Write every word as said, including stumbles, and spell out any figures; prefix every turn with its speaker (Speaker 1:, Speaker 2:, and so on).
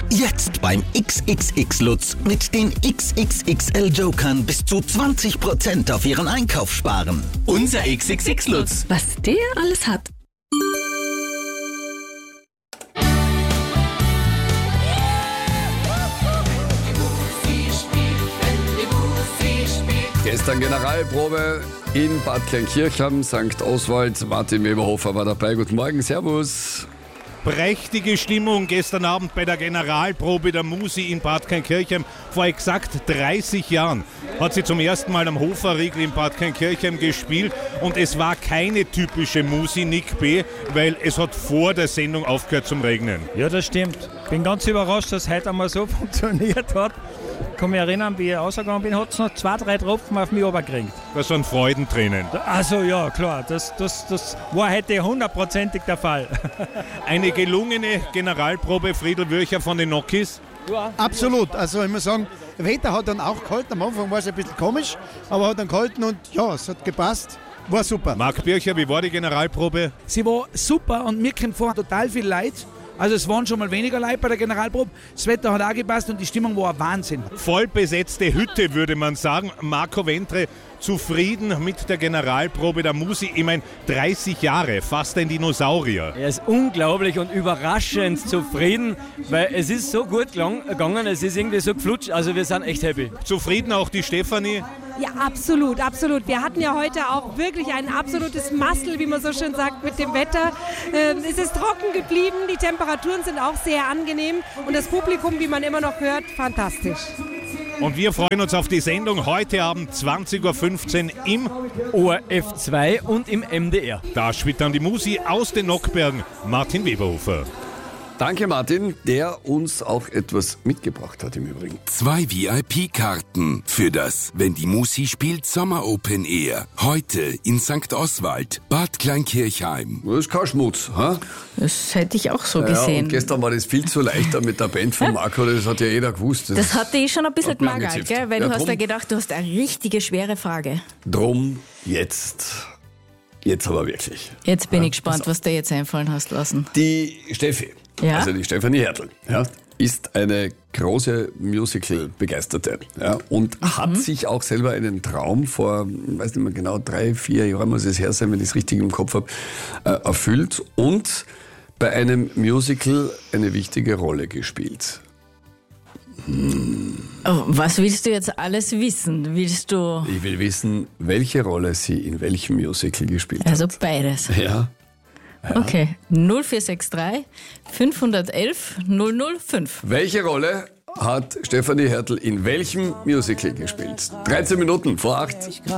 Speaker 1: Jetzt beim X X X Lutz mit den X X X L Jokern bis zu zwanzig Prozent auf Ihren Einkauf sparen. Unser X X X Lutz.
Speaker 2: Was der alles hat.
Speaker 3: Gestern Generalprobe in Bad Kleinkirchheim, Sankt Oswald. Martin Weberhofer war dabei. Guten Morgen, servus.
Speaker 4: Prächtige Stimmung gestern Abend bei der Generalprobe der Musi in Bad Kleinkirchheim. Vor exakt dreißig Jahren hat sie zum ersten Mal am Hoferriegel in Bad Kleinkirchheim gespielt. Und es war keine typische Musi Nick B., weil es hat vor der Sendung aufgehört zum Regnen.
Speaker 5: Ja, das stimmt. Bin ganz überrascht, dass es heute einmal so funktioniert hat. Ich kann mich erinnern, wie ich rausgegangen bin, hat es noch zwei, drei Tropfen auf mich runtergekriegt.
Speaker 4: Das waren Freudentränen.
Speaker 5: Also ja, klar, das, das, das war heute hundertprozentig der Fall.
Speaker 4: Eine gelungene Generalprobe, Friedl Würcher von den Nokis.
Speaker 6: Ja. Absolut, also ich muss sagen, das Wetter hat dann auch gehalten, am Anfang war es ein bisschen komisch, aber hat dann gehalten und ja, es hat gepasst. War super.
Speaker 4: Marc Bircher, wie war die Generalprobe?
Speaker 7: Sie war super und mir kommt vor total viel Leid. Also es waren schon mal weniger Leute bei der Generalprobe. Das Wetter hat auch gepasst und die Stimmung war ein Wahnsinn.
Speaker 4: Voll besetzte Hütte, würde man sagen. Marco Ventre zufrieden mit der Generalprobe der Musi. Ich meine, dreißig Jahre, fast ein Dinosaurier.
Speaker 8: Er ist unglaublich und überraschend zufrieden, weil es ist so gut gegangen, es ist irgendwie so geflutscht, also wir sind echt happy.
Speaker 4: Zufrieden auch die Stefanie?
Speaker 9: Ja, absolut, absolut. Wir hatten ja heute auch wirklich ein absolutes Mastel, wie man so schön sagt, mit dem Wetter. Ähm, es ist trocken geblieben, die Temperaturen sind auch sehr angenehm und das Publikum, wie man immer noch hört, fantastisch.
Speaker 4: Und wir freuen uns auf die Sendung heute Abend zwanzig Uhr fünfzehn im
Speaker 8: O R F zwei und im M D R.
Speaker 4: Da spielt dann die Musi aus den Nockbergen, Martin Weberhofer.
Speaker 3: Danke Martin, der uns auch etwas mitgebracht hat im Übrigen.
Speaker 10: Zwei V I P-Karten für das Wenn die Musi spielt Sommer Open Air. Heute in Sankt Oswald, Bad Kleinkirchheim.
Speaker 3: Das ist kein Schmutz, ha?
Speaker 2: Das hätte ich auch so
Speaker 3: Ja,
Speaker 2: gesehen.
Speaker 3: und gestern war das viel zu leichter mit der Band von Marco, das hat ja jeder gewusst.
Speaker 2: Das, das hatte ich schon ein bisschen
Speaker 3: hat mich
Speaker 2: gemagert,
Speaker 3: angezipft.
Speaker 2: gell? Weil
Speaker 3: Ja,
Speaker 2: du hast
Speaker 3: drum-
Speaker 2: ja gedacht, du hast eine richtige schwere Frage.
Speaker 3: Drum jetzt, jetzt aber wirklich.
Speaker 2: Jetzt bin
Speaker 3: Ja,
Speaker 2: ich gespannt, was du jetzt einfallen hast lassen.
Speaker 3: Die Steffi,
Speaker 2: Ja?
Speaker 3: also die Stefanie Hertel, ja, ist eine große Musical-Begeisterte, ja, und
Speaker 2: Mhm.
Speaker 3: hat sich auch selber einen Traum vor, ich weiß nicht mehr genau, drei, vier Jahren muss es her sein, wenn ich es richtig im Kopf habe, äh, erfüllt und bei einem Musical eine wichtige Rolle gespielt.
Speaker 2: Oh, was willst du jetzt alles wissen? Willst du...
Speaker 3: Ich will wissen, welche Rolle sie in welchem Musical gespielt
Speaker 2: Also
Speaker 3: hat.
Speaker 2: beides.
Speaker 3: Ja. Ja.
Speaker 2: Okay, null vier sechs drei fünf eins eins null null fünf.
Speaker 3: Welche Rolle hat Stefanie Hertel in welchem Musical gespielt? dreizehn Minuten vor acht.